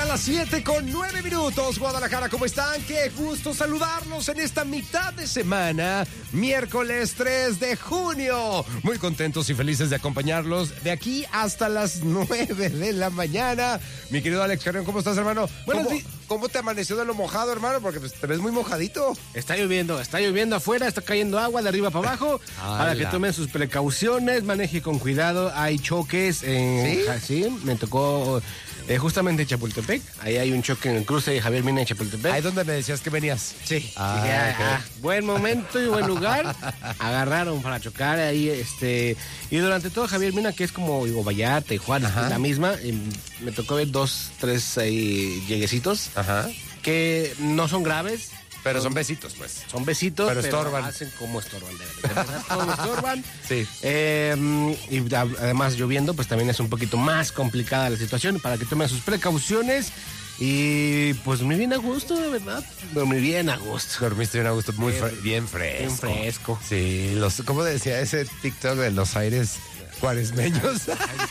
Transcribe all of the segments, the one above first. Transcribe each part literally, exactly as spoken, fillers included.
las siete con nueve minutos. Guadalajara, ¿cómo están? Qué gusto saludarlos en esta mitad de semana, miércoles tres de junio. Muy contentos y felices de acompañarlos de aquí hasta las nueve de la mañana. Mi querido Alex Carrión, ¿cómo estás, hermano? Buenos ¿Cómo, días. ¿Cómo te amaneció de lo mojado, hermano? Porque pues, te ves muy mojadito. Está lloviendo, está lloviendo afuera, está cayendo agua de arriba para abajo. Para que tomen sus precauciones, maneje con cuidado. Hay choques en... ¿Sí? Sí, me tocó eh, justamente en Chapultepec. Ahí hay un choque en el cruce de Javier Mina en Chapultepec. Ahí donde me decías que venías. Sí. Ah, Dije, ah, ok. ah, buen momento y buen lugar. Agarraron para chocar ahí, este... Y durante todo Javier Mina, que es como digo, Vallarta y Juárez, Ajá. que es la misma, eh, me tocó ver dos, tres ahí lleguecitos Ajá. que no son graves. Pero son besitos, pues. Son besitos, Pero pero, estorban. hacen como estorban. De verdad, de verdad, como estorban. Sí. Eh, y a- además lloviendo, pues también es un poquito más complicada la situación para que tomen sus precauciones. Y pues muy bien a gusto, de verdad. Muy bien a gusto. Dormiste bien a gusto, muy Bien, fre- bien fresco. bien fresco. Sí, los, ¿cómo decía ese TikTok de los aires cuaresmeños?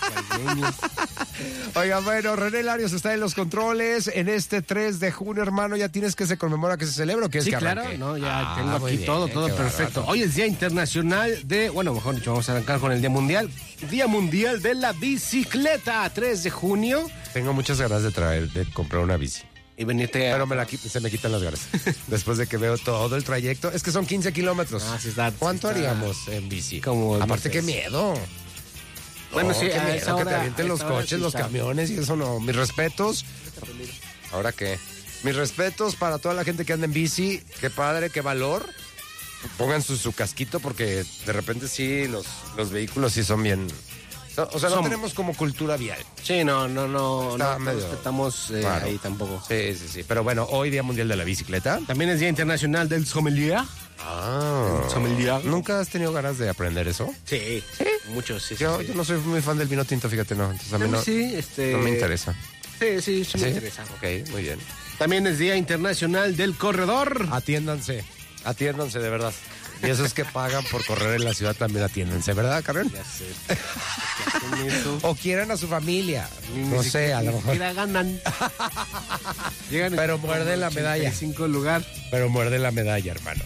Oiga, bueno, René Larios está en los controles. En este tres de junio, hermano, ya tienes que se conmemora, que se celebra, ¿o qué es Sí, que claro, arranque? no, ya Ah, tengo muy aquí bien, todo, qué todo perfecto. bárbaro. Hoy es Día Internacional de, bueno, mejor dicho, vamos a arrancar con el Día Mundial. Día Mundial de la Bicicleta, tres de junio. Tengo muchas ganas de traer, de comprar una bici. Y venirte a... Pero me la, qui- se me quitan las ganas. Después de que veo todo el trayecto. Es que son quince kilómetros. Ah, sí está, sí ¿Cuánto está. haríamos en bici? Como, no Aparte, sé. qué miedo. Bueno, No, sí, qué a miedo esa que hora- te avienten a los esa hora coches, sí los está. camiones y eso no. Mis respetos. ¿Ahora qué? Mis respetos para toda la gente que anda en bici. Qué padre, qué valor. Pongan su, su casquito porque de repente sí, los, los vehículos sí son bien... O sea, no Son- tenemos como cultura vial. Sí, no, no, no, Está no medio respetamos eh, raro. ahí tampoco. Sí, sí, sí. Pero bueno, hoy Día Mundial de la Bicicleta. También es Día Internacional del Sommelier. Ah. Sommelier. ¿Nunca has tenido ganas de aprender eso? Sí, muchos, sí, sí, Yo, sí. yo no soy muy fan del vino tinto, fíjate, no. Entonces a mí A mí no, sí, este... no me interesa. Sí, sí, sí me ¿Sí? interesa. Ok, muy bien. También es Día Internacional del Corredor. Atiéndanse, atiéndanse de verdad. Y esos que pagan por correr en la ciudad también atiéndanse, ¿verdad, Carmen? Ya sé. ¿Qué hacen eso? O quieran a su familia. Ni No sé, siquiera- a lo ni mejor. siquiera ganan. Llegan Pero en- muerden la ochenta y medalla. cinco lugar. Pero muerde la medalla, hermano.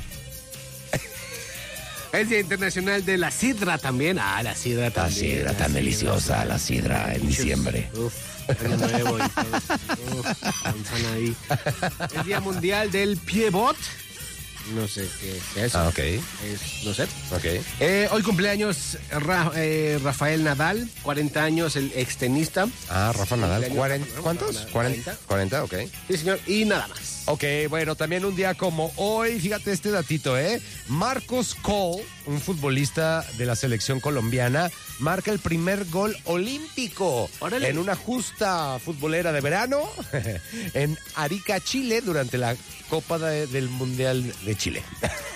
Es Día Internacional de la Sidra también. Ah, la Sidra también. deliciosa, la sidra en Uf, año nuevo y todo. Uf, manzana ahí. El Día Mundial del Piebot. No sé qué es eso. Ah, ok, Es- no sé. ok. Eh, hoy cumpleaños Ra- eh, Rafael Nadal, cuarenta años, el extenista. Ah, Rafa Nadal, Cumpleaños, cuarenta, ¿no? ¿cuántos? cuarenta. cuarenta, ok. Sí, señor. Y nada más. Ok, bueno, también un día como hoy, fíjate este datito, ¿eh? Marcos Cole, un futbolista de la selección colombiana, marca el primer gol olímpico Órale. en una justa futbolera de verano en Arica, Chile, durante la Copa de- del Mundial de Chile.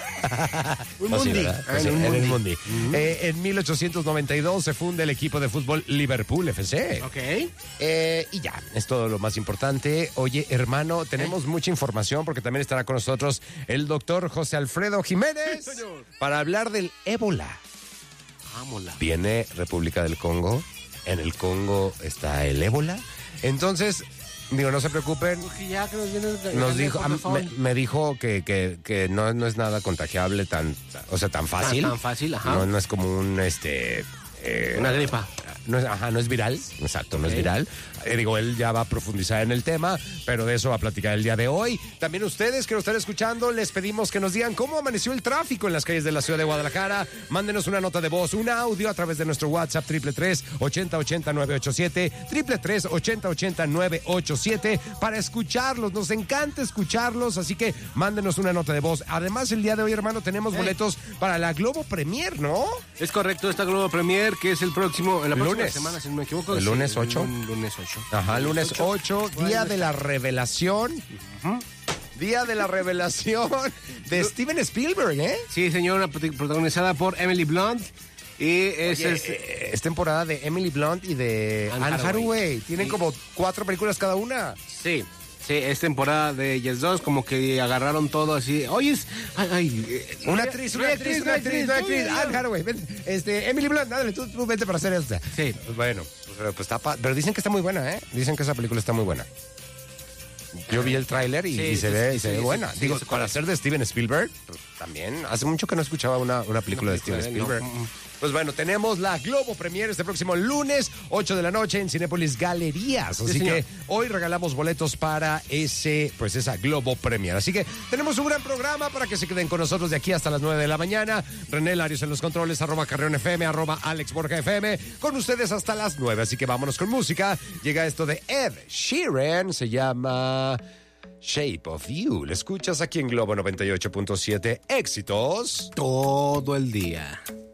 Un No, sí, mundi. ¿verdad? Ah, Pues sí, en un en el mundi. mundi. Eh, en mil ochocientos noventa y dos se funda el equipo de fútbol Liverpool F C. Ok. Eh, y ya, es todo lo más importante. Oye, hermano, tenemos mucha información porque también estará con nosotros el doctor José Alfredo Jiménez Sí, señor. para hablar del ébola. Vámonos. Viene República del Congo, en el Congo está el ébola. Entonces, digo, no se preocupen. Porque ya que nos viene el- Nos el- dijo, por a- favor. me, me dijo que, que, que no, no es nada contagiable tan, o sea, tan fácil. Tan- tan fácil, ajá. No, no es como un, este... eh, Una gripa. No es, ajá, no es viral, exacto, no Ok. es viral. Eh, digo, él ya va a profundizar en el tema, pero de eso va a platicar el día de hoy. También ustedes que nos están escuchando, les pedimos que nos digan cómo amaneció el tráfico en las calles de la ciudad de Guadalajara. Mándenos una nota de voz, un audio a través de nuestro WhatsApp triple tres, ochenta ochenta, nueve ocho siete, triple tres, ochenta ochenta, nueve ocho siete, para escucharlos. Nos encanta escucharlos, así que mándenos una nota de voz. Además, el día de hoy, hermano, tenemos Eh. boletos para la Globo Premier, ¿no? Es correcto, esta Globo Premier, que es el próximo, en la próxima Lunes. semana, si no me equivoco. El sí, lunes ocho. lun- Lunes ocho. Ajá, lunes ocho, día de la revelación. Día de la revelación de Steven Spielberg, ¿eh? Sí, señora, prot- protagonizada por Emily Blunt. Y es, Oye, es- eh, es temporada de Emily Blunt y de Anne Anne Hathaway. Hathaway. Tienen Sí. como cuatro películas cada una. sí, sí, es temporada de ellas dos, como que agarraron todo así. Oye, es, ay, ay, eh, Una no, actriz, no una hay actriz, una actriz, una no hay actriz. no hay Anne Hathaway, vente. Este, Emily Blunt, dale, tú, tú vete para hacer esta. Sí. Pues bueno, pues, pues está pa- pero dicen que está muy buena, ¿eh? Dicen que esa película está muy buena. Yo vi el tráiler y, Sí, y se sí, ve, sí, y se sí, ve sí, buena. sí, Digo, sí, para sí. ser de Steven Spielberg, pues, también hace mucho que no escuchaba una, una película de Steven película de él, Spielberg. no. Pues bueno, tenemos la Globo Premier este próximo lunes, ocho de la noche en Cinépolis Galerías. Así Sí, señor. que hoy regalamos boletos para ese, pues esa Globo Premier. Así que tenemos un gran programa para que se queden con nosotros de aquí hasta las nueve de la mañana. René Larios en los controles, arroba Carreón F M, arroba Alex Borja F M, con ustedes hasta las nueve. Así que vámonos con música. Llega esto de Ed Sheeran, se llama Shape of You. Lo escuchas aquí en Globo noventa y ocho punto siete. Éxitos Todo el día.